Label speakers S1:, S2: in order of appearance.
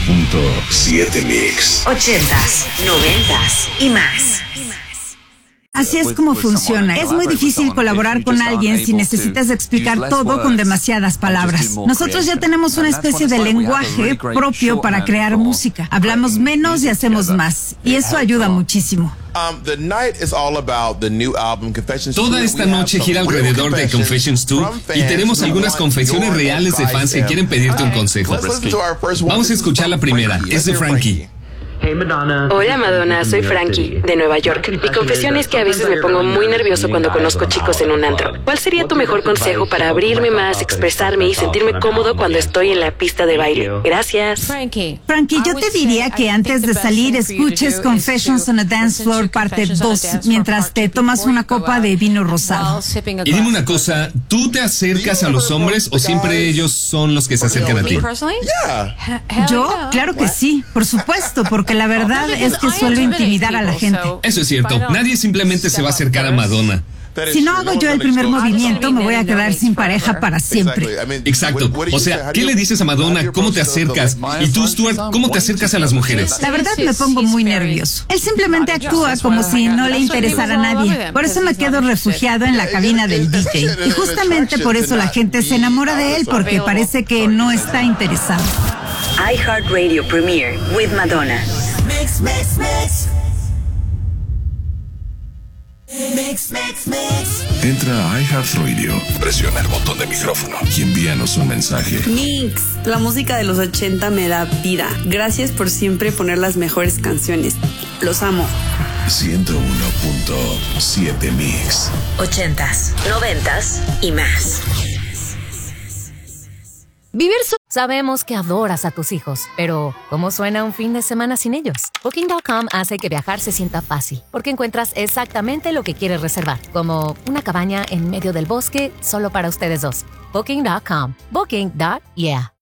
S1: 101.7 Mix.
S2: 80s, 90s y más.
S3: Así es como funciona. Es muy difícil colaborar con alguien si necesitas explicar todo con demasiadas palabras. Nosotros ya tenemos una especie de lenguaje propio para crear música. Hablamos menos y hacemos más. Y eso ayuda muchísimo.
S4: Toda esta noche gira alrededor de Confessions 2 y tenemos algunas confesiones reales de fans que quieren pedirte un consejo. Vamos a escuchar la primera. Es de Frankie.
S5: Hola Madonna, soy Frankie, de Nueva York. Mi confesión es que a veces me pongo muy nervioso cuando conozco chicos en un antro. ¿Cuál sería tu mejor consejo para abrirme más, expresarme y sentirme cómodo cuando estoy en la pista de baile? Gracias.
S3: Frankie, yo te diría que antes de salir escuches Confessions on a Dance Floor parte 2 mientras te tomas una copa de vino rosado.
S4: Y dime una cosa, ¿tú te acercas a los hombres o siempre ellos son los que se acercan a ti?
S3: ¿Yo? Claro que sí, por supuesto, porque la verdad es que suelo intimidar a la gente.
S4: Eso es cierto, nadie simplemente se va a acercar a Madonna.
S3: Si no hago yo el primer movimiento, me voy a quedar sin pareja para siempre.
S4: Exacto, o sea, ¿qué le dices a Madonna? ¿Cómo te acercas? Y tú, Stuart, ¿cómo te acercas a las mujeres?
S3: La verdad me pongo muy nervioso. Él simplemente actúa como si no le interesara a nadie. Por eso me quedo refugiado en la cabina del DJ. Y justamente por eso la gente se enamora de él, porque parece que no está interesado.
S2: iHeartRadio Premiere with Madonna.
S6: Mix, mix, mix. Mix, mix, mix.
S1: Entra a iHeartRadio, presiona el botón de micrófono y envíanos un mensaje.
S7: Mix, la música de los 80 me da vida. Gracias por siempre poner las mejores canciones. Los amo.
S1: 101.7 Mix.
S2: 80s, 90s y más.
S8: Sabemos que adoras a tus hijos, pero ¿cómo suena un fin de semana sin ellos? Booking.com hace que viajar se sienta fácil, porque encuentras exactamente lo que quieres reservar, como una cabaña en medio del bosque solo para ustedes dos. Booking.com. Booking.yeah.